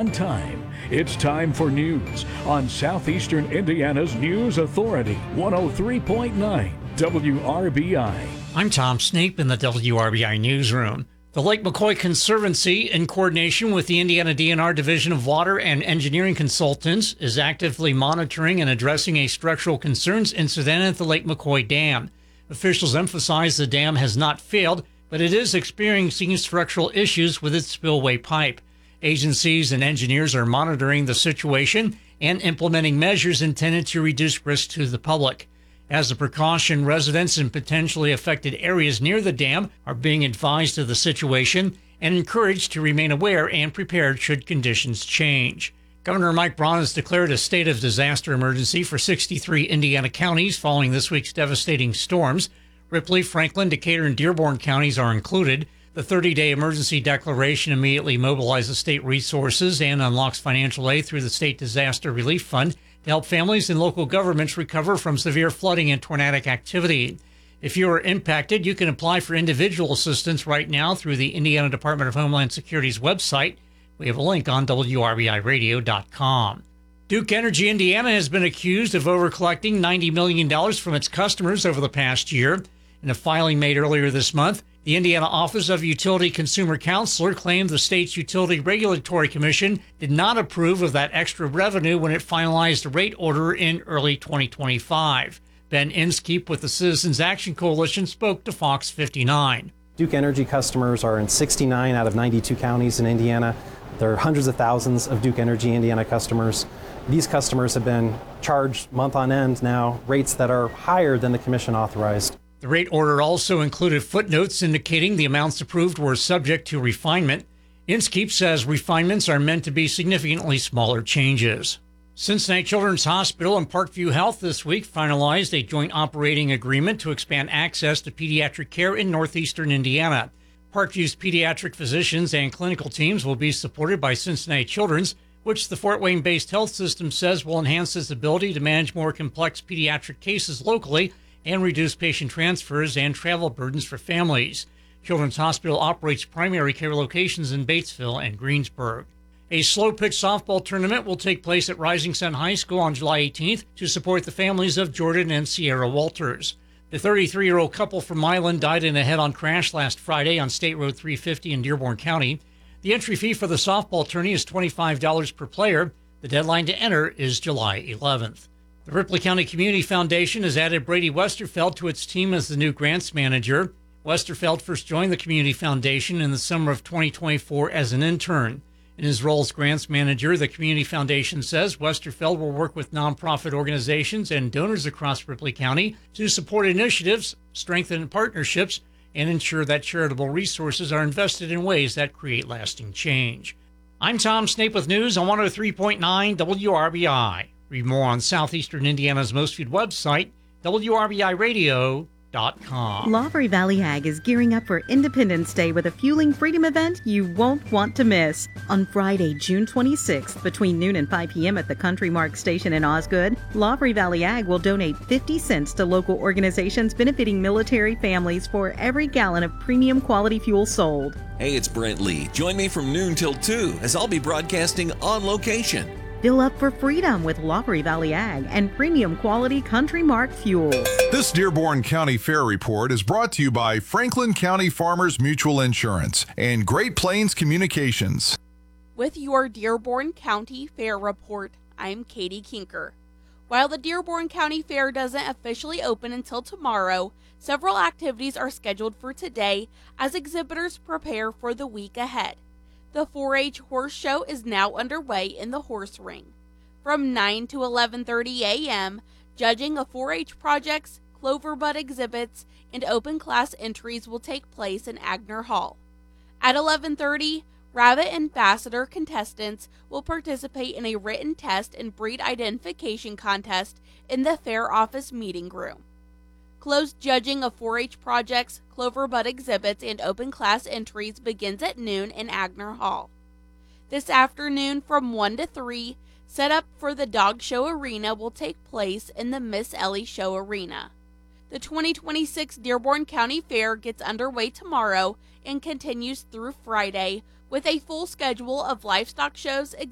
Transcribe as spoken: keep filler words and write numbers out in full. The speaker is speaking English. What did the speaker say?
on time. It's time for news on Southeastern Indiana's News Authority, one oh three point nine W R B I. I'm Tom Snape in the W R B I newsroom. The Lake McCoy Conservancy, in coordination with the Indiana D N R Division of Water and Engineering Consultants, is actively monitoring and addressing a structural concerns incident at the Lake McCoy Dam. Officials emphasize the dam has not failed, but it is experiencing structural issues with its spillway pipe. Agencies and engineers are monitoring the situation and implementing measures intended to reduce risk to the public. As a precaution, residents in potentially affected areas near the dam are being advised of the situation and encouraged to remain aware and prepared should conditions change. Governor Mike Braun has declared a state of disaster emergency for sixty-three Indiana counties following this week's devastating storms. Ripley, Franklin, Decatur, and Dearborn counties are included. The thirty-day emergency declaration immediately mobilizes state resources and unlocks financial aid through the State Disaster Relief Fund to help families and local governments recover from severe flooding and tornadic activity. If you are impacted, you can apply for individual assistance right now through the Indiana Department of Homeland Security's website. We have a link on W R B I radio dot com. Duke Energy Indiana has been accused of overcollecting ninety million dollars from its customers over the past year. In a filing made earlier this month, the Indiana Office of Utility Consumer Counselor claimed the state's Utility Regulatory Commission did not approve of that extra revenue when it finalized a rate order in early twenty twenty-five. Ben Inskeep with the Citizens Action Coalition spoke to Fox fifty-nine. Duke Energy customers are in sixty-nine out of ninety-two counties in Indiana. There are hundreds of thousands of Duke Energy Indiana customers. These customers have been charged month on end now rates that are higher than the commission authorized. The rate order also included footnotes indicating the amounts approved were subject to refinement. Inskeep says refinements are meant to be significantly smaller changes. Cincinnati Children's Hospital and Parkview Health this week finalized a joint operating agreement to expand access to pediatric care in northeastern Indiana. Parkview's pediatric physicians and clinical teams will be supported by Cincinnati Children's, which the Fort Wayne-based health system says will enhance its ability to manage more complex pediatric cases locally and reduce patient transfers and travel burdens for families. Children's Hospital operates primary care locations in Batesville and Greensburg. A slow-pitch softball tournament will take place at Rising Sun High School on July eighteenth to support the families of Jordan and Sierra Walters. The thirty-three-year-old couple from Milan died in a head-on crash last Friday on State Road three fifty in Dearborn County. The entry fee for the softball tourney is twenty-five dollars per player. The deadline to enter is July eleventh. The Ripley County Community Foundation has added Brady Westerfeld to its team as the new grants manager. Westerfeld first joined the Community Foundation in the summer of twenty twenty-four as an intern. In his role as grants manager, the Community Foundation says Westerfeld will work with nonprofit organizations and donors across Ripley County to support initiatives, strengthen partnerships, and ensure that charitable resources are invested in ways that create lasting change. I'm Tom Snape with news on one oh three point nine W R B I. Read more on Southeastern Indiana's most viewed website, W R B I radio dot com. Lavery Valley Ag is gearing up for Independence Day with a Fueling Freedom event you won't want to miss. On Friday, June twenty-sixth, between noon and five p.m. at the Country Mark Station in Osgood, Lavery Valley Ag will donate fifty cents to local organizations benefiting military families for every gallon of premium quality fuel sold. Hey, it's Brent Lee. Join me from noon till two as I'll be broadcasting on location. Fill up for freedom with Lavery Valley Ag and premium quality Country Mark fuel. This Dearborn County Fair Report is brought to you by Franklin County Farmers Mutual Insurance and Great Plains Communications. With your Dearborn County Fair Report, I'm Katie Kinker. While the Dearborn County Fair doesn't officially open until tomorrow, several activities are scheduled for today as exhibitors prepare for the week ahead. The four H Horse Show is now underway in the Horse Ring. From nine to eleven thirty a.m., judging of four H projects, Cloverbud exhibits, and open class entries will take place in Agner Hall. At eleven thirty, Rabbit Ambassador contestants will participate in a written test and breed identification contest in the Fair Office Meeting Room. Closed judging of four H projects, Cloverbud exhibits, and open class entries begins at noon in Agner Hall. This afternoon from one to three, setup for the Dog Show Arena will take place in the Miss Ellie Show Arena. The twenty twenty-six Dearborn County Fair gets underway tomorrow and continues through Friday with a full schedule of livestock shows,